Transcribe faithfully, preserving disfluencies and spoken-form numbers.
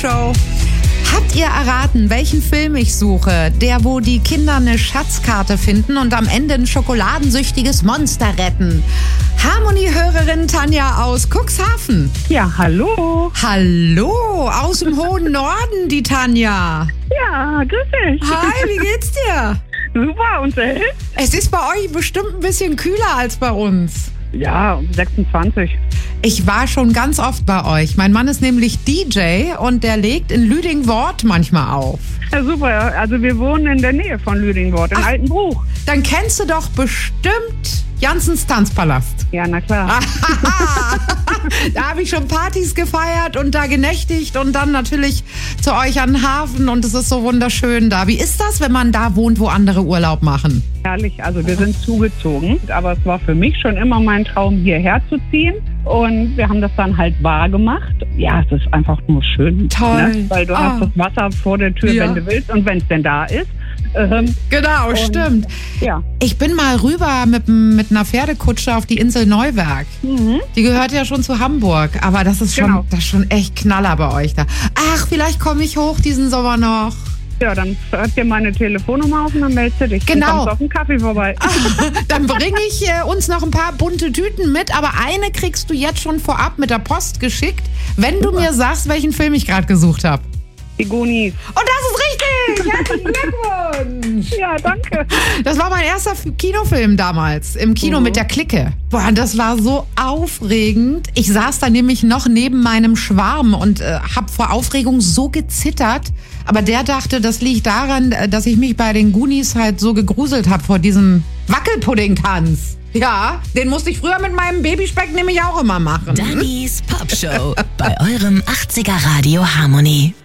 Show. Habt ihr erraten, welchen Film ich suche? Der, wo die Kinder eine Schatzkarte finden und am Ende ein schokoladensüchtiges Monster retten. Harmonie-Hörerin Tanja aus Cuxhaven. Ja, hallo. Hallo, aus dem hohen Norden, die Tanja. Ja, grüß dich. Hi, wie geht's dir? Super, und selbst? Es ist bei euch bestimmt ein bisschen kühler als bei uns. Ja, sechsundzwanzig. Ich war schon ganz oft bei euch. Mein Mann ist nämlich D J und der legt in Lüdingwort manchmal auf. Ja, super. Also wir wohnen in der Nähe von Lüdingwort, in Ach, Altenbruch. Dann kennst du doch bestimmt Janssens Tanzpalast. Ja, na klar. Da habe ich schon Partys gefeiert und da genächtigt und dann natürlich zu euch an den Hafen und es ist so wunderschön da. Wie ist das, wenn man da wohnt, wo andere Urlaub machen? Herrlich, also wir sind zugezogen, aber es war für mich schon immer mein Traum, hierher zu ziehen. Und wir haben das dann halt wahr gemacht. Ja, es ist einfach nur schön. Toll. Ne? Weil du Ah. hast das Wasser vor der Tür, Ja. wenn du willst und wenn es denn da ist. Ähm, Genau, und, stimmt. Ja. Ich bin mal rüber mit, mit einer Pferdekutsche auf die Insel Neuwerk. Mhm. Die gehört ja schon zu Hamburg, aber das ist schon, Genau. das ist schon echt Knaller bei euch da. Ach, vielleicht komme ich hoch diesen Sommer noch. Ja, dann schreib dir meine Telefonnummer auf und dann meldest du dich. Genau. Dann kommst du auf einen Kaffee vorbei. Dann bringe ich äh, uns noch ein paar bunte Tüten mit, aber eine kriegst du jetzt schon vorab mit der Post geschickt, wenn du mir sagst, welchen Film ich gerade gesucht habe. Die Goonies. Und das ist richtig! Herzlichen Glückwunsch! Ja, danke. Das war mein erster F- Kinofilm damals, im Kino Mhm. mit der Clique. Boah, das war so aufregend. Ich saß da nämlich noch neben meinem Schwarm und äh, hab vor Aufregung so gezittert. Aber der dachte, das liegt daran, äh, dass ich mich bei den Goonies halt so gegruselt habe vor diesem Wackelpudding-Tanz. Ja, den musste ich früher mit meinem Babyspeck nämlich auch immer machen. Dannys Pop Show bei eurem achtziger Radio Harmonie.